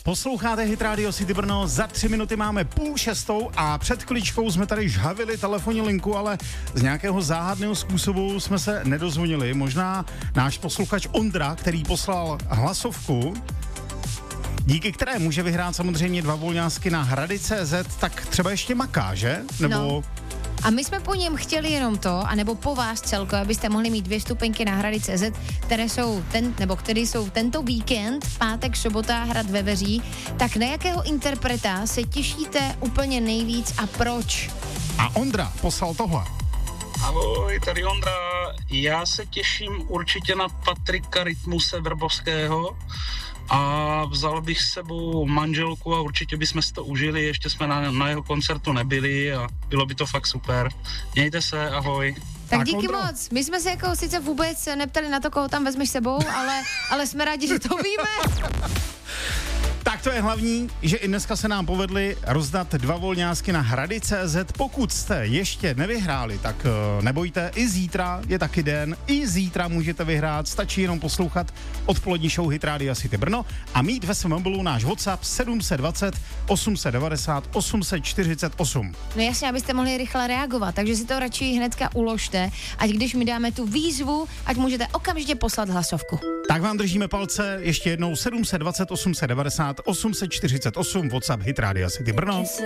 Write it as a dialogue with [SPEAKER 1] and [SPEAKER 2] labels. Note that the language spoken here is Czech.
[SPEAKER 1] Posloucháte Hit Radio City Brno, za 3 minuty máme 5:30 a před chviličkou jsme tady žhavili telefonní linku, ale z nějakého záhadného způsobu jsme se nedozvonili. Možná náš posluchač Ondra, který poslal hlasovku, díky které může vyhrát samozřejmě 2 volňásky na Hrady.cz, tak třeba ještě maká, že? Nebo...
[SPEAKER 2] No. A my jsme po něm chtěli jenom to, anebo po vás celkově, abyste mohli mít 2 vstupenky na Hrady.cz, které jsou tento víkend, pátek, sobota, Hrad ve Veří. Tak na jakého interpreta se těšíte úplně nejvíc a proč?
[SPEAKER 1] A Ondra poslal tohle.
[SPEAKER 3] Ahoj, tady Ondra. Já se těším určitě na Patrika Rytmuse Vrbovského a vzal bych s sebou manželku a určitě bychom si to užili, ještě jsme na jeho koncertu nebyli a bylo by to fakt super. Mějte se, ahoj.
[SPEAKER 2] Tak díky moc. My jsme se jako sice vůbec neptali na to, koho tam vezmeš sebou, ale jsme rádi, že to víme.
[SPEAKER 1] Tak to je hlavní, že i dneska se nám povedly rozdat 2 volňásky na Hrady.cz. Pokud jste ještě nevyhráli, tak nebojte, i zítra je taky den, i zítra můžete vyhrát, stačí jenom poslouchat odpolední show Hit Radio City Brno a mít ve svém mobilu náš WhatsApp 720 890 848.
[SPEAKER 2] No jasně, abyste mohli rychle reagovat, takže si to radši hnedka uložte, ať když mi dáme tu výzvu, ať můžete okamžitě poslat hlasovku.
[SPEAKER 1] Tak vám držíme palce, ještě jednou 720 890 848, WhatsApp Hit Radio City Brno.